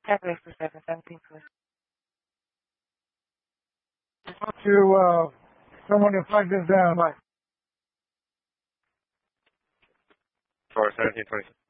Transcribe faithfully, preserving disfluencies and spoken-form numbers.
Calculate for seven seventeen, please. Talk to uh, someone to flag this down. Bye. For seventeen twenty.